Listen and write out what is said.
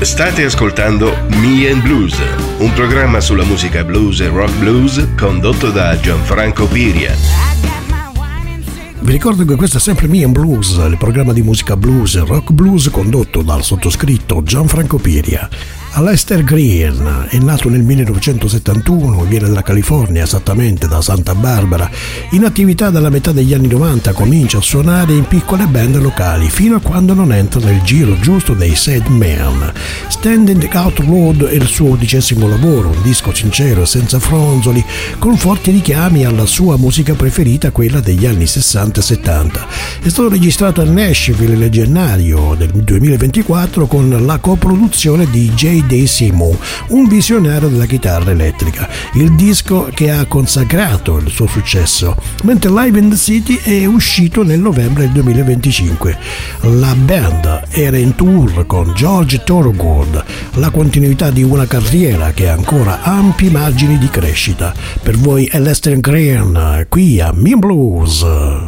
State ascoltando Me and Blues, un programma sulla musica blues e rock blues condotto da Gianfranco Piria. Vi ricordo che questo è sempre Me and Blues, il programma di musica blues e rock blues condotto dal sottoscritto Gianfranco Piria. Lester Green è nato nel 1971, viene dalla California, esattamente da Santa Barbara. In attività dalla metà degli anni 90 comincia a suonare in piccole band locali fino a quando non entra nel giro giusto dei Sad Men. Standing Out Road è il suo 12° lavoro, un disco sincero e senza fronzoli, con forti richiami alla sua musica preferita, quella degli anni 60 e 70. È stato registrato a Nashville nel gennaio del 2024 con la coproduzione di J. Simo, un visionario della chitarra elettrica, il disco che ha consacrato il suo successo, mentre Live in the City è uscito nel novembre del 2025. La band era in tour con George Thorogood, la continuità di una carriera che ha ancora ampi margini di crescita. Per voi è Lester Green, qui a Me Blues.